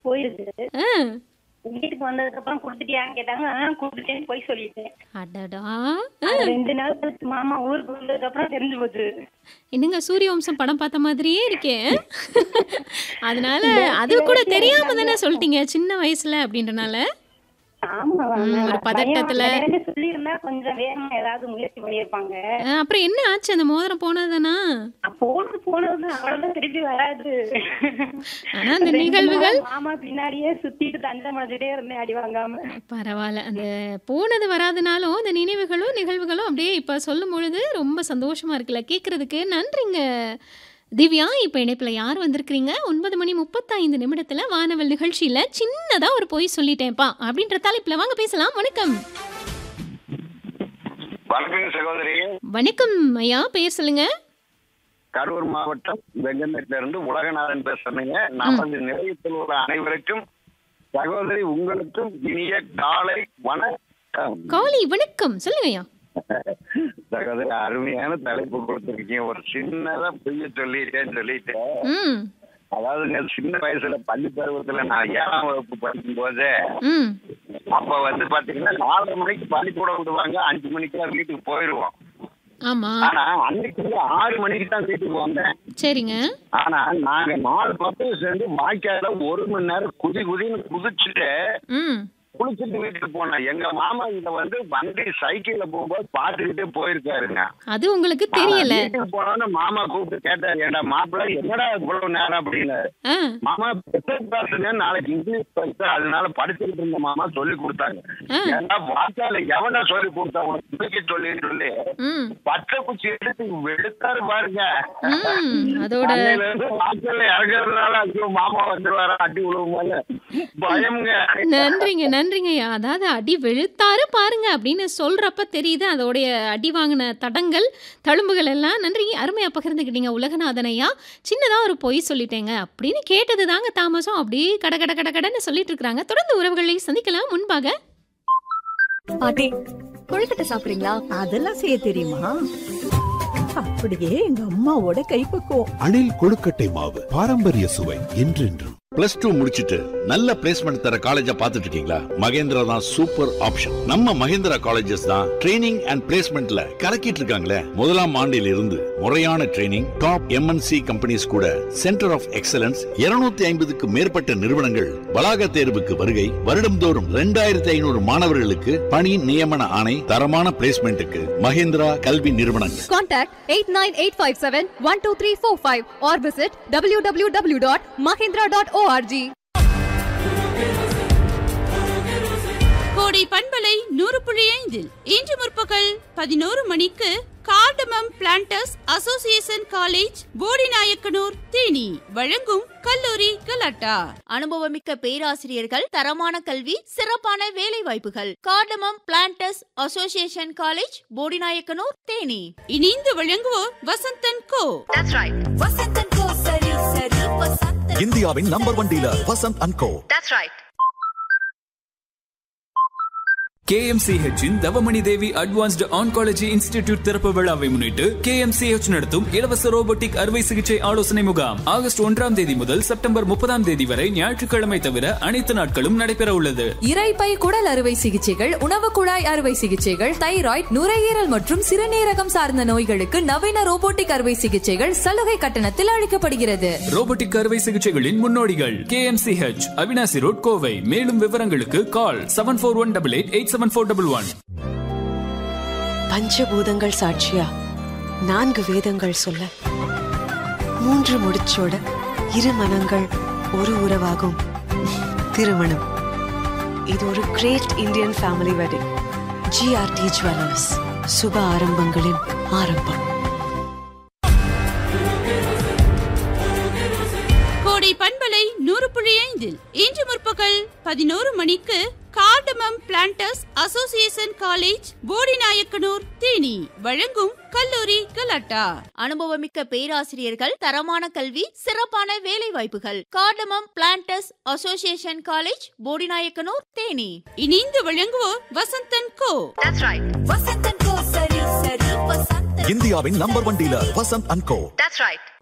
போயிருக்கு. ஆ. வீட்டுக்கு வந்ததுக்கு அப்புறம் குடுத்துட்டியான்னு கேட்டாங்க. குடுத்துட்டேன்னு போய் சொல்லிட்டேன். அடடா! அது 2 நாள் கழிச்சு மாமா ஊருக்கு வந்ததுக்கு அப்புறம் தெரிஞ்சு போச்சு. என்னங்க சூரிய வம்சம் படம் பார்த்த மாதிரியே இருக்கே. அதனால அது சில கூட விஷயம் தெரியாம எல்லாமே தானே சொல்லிட்டீங்க சின்ன வயசுல அப்படின்றனால. ஆமா ஒரு பயம். பதட்டத்துல. வேற சொல்லியிருந்தா கொஞ்சம் வேகமா ஏதாவது முயற்சி பண்ணியிருப்பாங்க. அப்புறம் என்ன ஆச்சு அந்த மோதிரம் போனதுதானா? போனது அவ்வளவுதான் திருப்பி வராது. ஆனா அந்த 2 நிகழ்வுகள் நாளா மாமா பின்னாடியே சுத்திட்டு தண்டை மடிச்சிட்டே இருந்தேன் அடி வாங்காம. பரவாயில்ல. அந்த போனது வராதுனாலும் அந்த நினைவுகளும் நிகழ்வுகளும் அப்படியே இப்ப சொல்லும் பொழுது ரொம்ப சந்தோஷமா இருக்குல்ல கேட்கறதுக்கு. நன்றிங்க திவ்யா. இப்ப இணைப்புல யார் வந்திருக்கிறீங்க? 9:35 வானவல் நிகழ்ச்சியில சின்னதா ஒரு பொய் சொல்லிட்டேன்ப்பா அப்படின்ற தலைப்புல வாங்க பேசலாம். வணக்கம். வணக்கம் சகோதரி. வணக்கம் ஐயா, பெயர் சொல்லுங்க. கரூர் மாவட்டம் வெங்கமேட்ல இருந்து உலகநாதன் பேசுறேங்க. நமது நிலையத்தில் உள்ள அனைவருக்கும் சகோதரி உங்களுக்கும் இனிய காலை வணக்கம். காலை வணக்கம் சொல்லுங்க ஐயா. சகோதரி அருமையான தலைப்பு கொடுத்துருக்கீங்க. ஒரு சின்னதா பொய்ய சொல்லிட்டேன். ம் அதாவது சின்ன வயசுல பள்ளி பருவத்துல நான் 7ஆம் வகுப்பு படிக்கும் போது ம் அப்ப பாத்தீங்கன்னா 4:30 மணிக்கு பள்ளிக்கூடம் விடுவாங்க, 5 மணிக்கெல்லாம் வீட்டுக்கு போயிருவோம். ஆமா ஆனா அன்னைக்கு 6 மணிக்கு தான் வீட்டுக்கு வந்தேன். சரிங்க. ஆனா நாங்க 4 பக்கம் சேர்ந்து வாய்க்கால 1 மணி நேரம் குதின்னு குதிச்சுட்டு ம் குளிச்சுட்டு வீட்டுக்கு போனேன். எங்க மாமா கிட்ட வண்டி சைக்கிள்ல போகும்போது பாத்துக்கிட்டே போயிருக்காருங்க. அது உங்களுக்கு தெரியல. வீட்டுக்கு போனோன்னு மாமா கூப்பிட்டு கேட்டாரு, ஏண்டா மாப்பிள்ள என்னடா இவ்வளவு நேரம் அப்படின்னு. ஆ மாமா ஸ்பெஷல் கிளாஸ்ங்க நாளைக்கு இங்கிலீஷ் படிச்சா அதனால படிச்சுட்டு இருந்த மாமா சொல்லி கொடுத்தாங்க. ஏன்னா வாய்க்கால எவனா சொல்லி கொடுத்தா உனக்கு சொல்லி ம் பச்சை குச்சி எடுத்து வெளுத்தாரு பாருங்க. அதோட அன்னையில இருந்து வாய்க்கால இறங்குறதுனால ஐயோ மாமா வந்துருவாரா அடி விழுவுமால பயம்ங்க. நன்றிங்கய்யா. அதாவது அடி வெளுத்தாரு பாருங்க அப்படின்னு சொல்றப்ப தெரியுது அதோடைய அடி வாங்கின தடங்கள் தழும்புகள் எல்லாம். நன்றி, அருமையா பகிர்ந்துக்கிட்டீங்க உலகநாதன் ஐயா. சின்னதா ஒரு பொய் சொல்லிட்டேங்க அப்படின்னு கேட்டது தாங்க தாமசம். அப்படியே கடன்னு சொல்லிட்டு இருக்காங்க. தொடர்ந்து உறவுகளை சந்திக்கலாம். முன்பாக பாட்டி கொழுக்கட்டை சாப்பிடுறீங்களா? அதெல்லாம் செய்ய தெரியுமா? அப்படியே எங்க அம்மாவோட கைப்பக்குவம். அணில் கொழுக்கட்டை மாவு பாரம்பரிய சுவை என்றென்றும். +2 முடிச்சிட்டு நல்ல பிளேஸ்மெண்ட் தர காலேஜா பாத்துட்டு இருக்கீங்களா? மகேந்திரா தான் சூப்பர் ஆப்ஷன். நம்ம மகேந்திரா காலேஜஸ் தான் ட்ரைனிங் அண்ட் பிளேஸ்மெண்ட்ல கலக்கிட்டு இருக்காங்களே. 1ஆம் ஆண்டில் இருந்து முறையான ட்ரைனிங், டாப் MNC கம்பெனிஸ் கூட சென்டர் ஆஃப் எக்ஸலன்ஸ் 250க்கு மேற்பட்ட நிறுவனங்கள் வளாக தேர்வுக்கு வருகை. வருடம்தோறும் 2500 மாணவர்களுக்கு பணி நியமன ஆணை. தரமான பிளேஸ்மெண்ட்டுக்கு மகேந்திரா கல்வி நிறுவனங்கள். Contact 8985712345 or visit www.mahindra.org. கோடை பண்பலை 100.5 இன்று முற்பகல் 11 மணிக்கு cardamom planters association college Bodinayakanur Theni வழங்கும் கல்லூரி கலாட்டா. அனுபவமிக்க பேராசிரியர்கள், தரமான கல்வி, சிறப்பான வேலை வாய்ப்புகள். Cardamom planters association college Bodinayakanur Theni. இணைந்து வழங்குவோர் வசந்தன் கோ. இந்தியாவின் number 1 dealer Vasanth and go. KMCH in Thavamani Devi advanced oncology institute திறப்பு விழாவை முன்னிட்டு KMCH நடத்தும் இலவச ரோபோட்டிக் அறுவை சிகிச்சை ஆலோசனை முகாம் ஆகஸ்ட் 1ஆம் தேதி முதல் செப்டம்பர் 30ஆம் தேதி வரை ஞாயிற்றுக்கிழமை தவிர அனைத்து நாட்களும் நடைபெற உள்ளது. இரைப்பை குடல் அறுவை சிகிச்சைகள், உணவு குழாய் அறுவை சிகிச்சைகள், தைராய்டு, நுரையீரல் மற்றும் சிறுநீரகம் சார்ந்த நோய்களுக்கு நவீன ரோபோட்டிக் அறுவை சிகிச்சைகள் சலுகை கட்டணத்தில் அளிக்கப்படுகிறது. ரோபோட்டிக் அறுவை சிகிச்சைகளின் முன்னோடிகள் KMCH, அவினாசி ரோட், கோவை. மேலும் விவரங்களுக்கு கால் 7418887411. பஞ்சபூதங்கள் சாட்சியா 4 வேதங்கள் சொல்ல 3 முடிச்சோட 2 மனங்கள் ஒரு உறவாகும் திருமணம். இது ஒரு great Indian family wedding. GRT jewellers, சுப ஆரம்பங்களின் ஆரம்பம். கோடை பண்பலை 100.5 இன்று முற்பகல் 11 மணிக்கு cardamom planters association college Bodinayakanur Theni வழங்கும் கல்லூரி கலாட்டா. அனுபவமிக்க பேராசிரியர்கள், தரமான கல்வி, சிறப்பான வேலை வாய்ப்புகள். Cardamom planters association college Bodinayakanur Theni. இணைந்து வழங்குவோர் வசந்தன் கோ. இந்தியாவின் number 1 dealer Vasanth and go.